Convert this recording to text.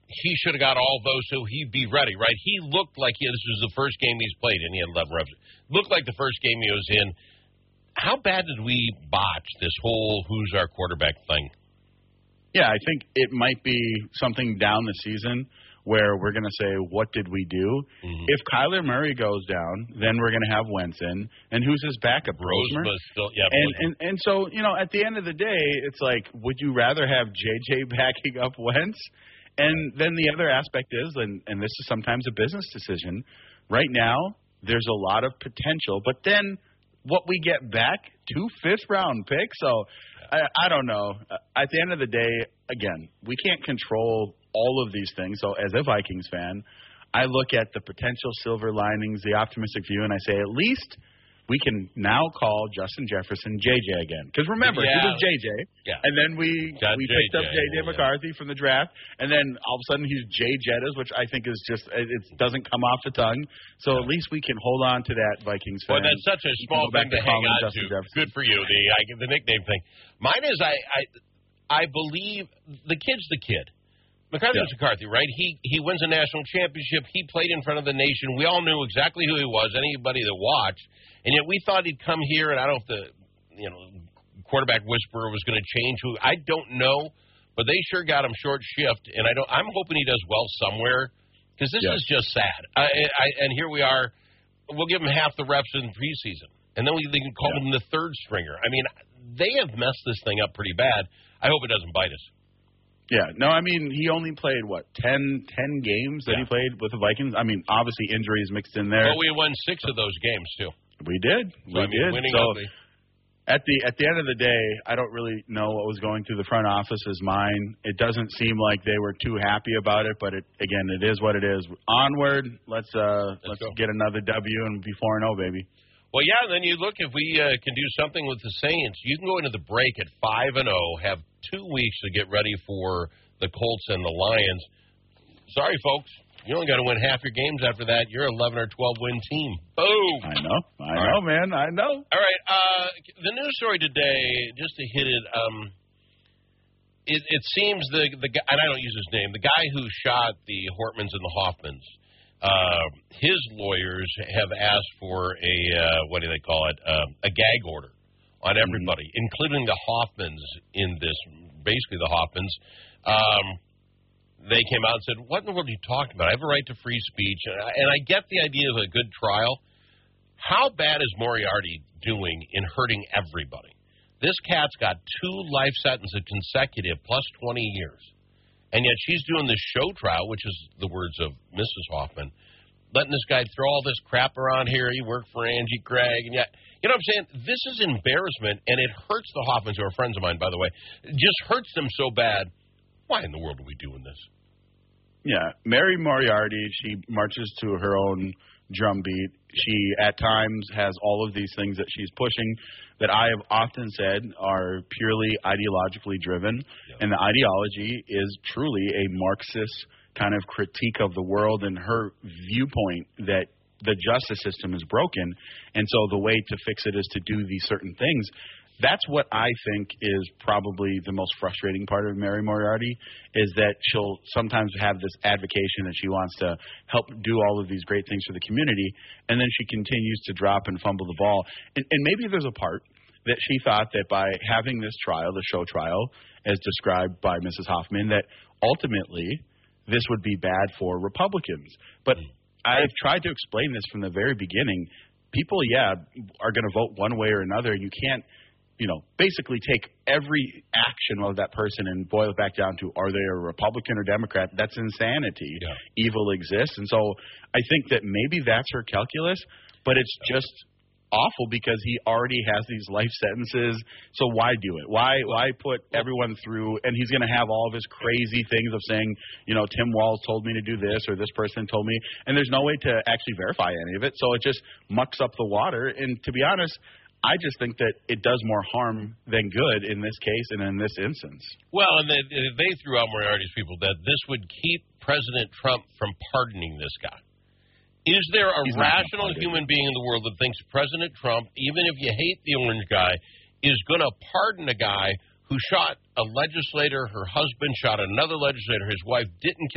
he should have got all those so he'd be ready, right? He looked like this was the first game he's played in. He had 11 reps. Looked like the first game he was in. How bad did we botch this whole who's our quarterback thing? Yeah, I think it might be something down the season where we're going to say, what did we do? Mm-hmm. If Kyler Murray goes down, then we're going to have Wentz in. And who's his backup? Roseman? Still, yeah. And so, at the end of the day, it's like, would you rather have J.J. backing up Wentz? And then the other aspect is, and this is sometimes a business decision, right now there's a lot of potential. But then what we get back, 2 fifth-round picks. So I don't know. At the end of the day, again, we can't control all of these things. So as a Vikings fan, I look at the potential silver linings, the optimistic view, and I say at least we can now call Justin Jefferson JJ again. Because remember, he was JJ, and then we picked up JJ McCarthy from the draft, and then all of a sudden he's Jay Jettas, which I think is just it doesn't come off the tongue. So at least we can hold on to that Vikings fan. Well, that's such a small thing to hang on to. Good for you, the nickname thing. Mine is I believe the kid's the kid. McCarthy's McCarthy, right? He wins a national championship. He played in front of the nation. We all knew exactly who he was, anybody that watched. And yet we thought he'd come here, and I don't know if the quarterback whisperer was going to change who. I don't know, but they sure got him short shift, and I'm hoping he does well somewhere because this is just sad. And here we are. We'll give him half the reps in preseason, and then they can call him the third stringer. I mean, they have messed this thing up pretty bad. I hope it doesn't bite us. Yeah, no, I mean, he only played, 10 games that he played with the Vikings? I mean, obviously injuries mixed in there. But we won 6 of those games, too. We did. We did. At the end of the day, I don't really know what was going through the front office's mind. It doesn't seem like they were too happy about it, but it is what it is. Onward, let's get another W and be 4-0, baby. Well, yeah, and then you look, if we can do something with the Saints, you can go into the break at 5-0, have 2 weeks to get ready for the Colts and the Lions. Sorry, folks. You only got to win half your games after that. You're an 11 or 12-win team. Boom. I know, man. I know. All right. The news story today, just to hit it, it seems the guy, and I don't use his name, the guy who shot the Hortmans and the Hoffmans, his lawyers have asked for a gag order on everybody, including the Hoffmans in this, basically the Hoffmans. They came out and said, what in the world are you talking about? I have a right to free speech. And I get the idea of a good trial. How bad is Moriarty doing in hurting everybody? This cat's got 2 life sentences consecutive plus 20 years. And yet she's doing this show trial, which is the words of Mrs. Hoffman, letting this guy throw all this crap around here. He worked for Angie Gregg. And yet, you know what I'm saying? This is embarrassment, and it hurts the Hoffmans, who are friends of mine, by the way. It just hurts them so bad. Why in the world are we doing this? Yeah, Mary Moriarty, she marches to her own drumbeat. She, at times, has all of these things that she's pushing that I have often said are purely ideologically driven. Yep. And the ideology is truly a Marxist kind of critique of the world and her viewpoint that the justice system is broken. And so the way to fix it is to do these certain things. That's what I think is probably the most frustrating part of Mary Moriarty, is that she'll sometimes have this advocation that she wants to help do all of these great things for the community, and then she continues to drop and fumble the ball. And maybe there's a part that she thought that by having this trial, the show trial, as described by Mrs. Hoffman, that ultimately this would be bad for Republicans. But I've tried to explain this from the very beginning. People, are going to vote one way or another. You can't, basically take every action of that person and boil it back down to, are they a Republican or Democrat? That's insanity. Yeah. Evil exists. And so I think that maybe that's her calculus, but it's just awful because he already has these life sentences. So why do it? Why put everyone through? And he's going to have all of his crazy things of saying, Tim Walz told me to do this or this person told me. And there's no way to actually verify any of it. So it just mucks up the water. And to be honest, I just think that it does more harm than good in this case and in this instance. Well, and they threw out Moriarty's people that this would keep President Trump from pardoning this guy. Is there a rational human being in the world that thinks President Trump, even if you hate the orange guy, is going to pardon a guy who shot a legislator, her husband shot another legislator, his wife didn't